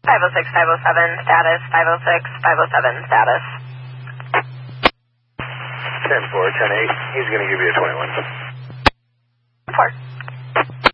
506, 507, status, 506, 507, status. 10-4, 10-8, he's going to give you a 21. 4.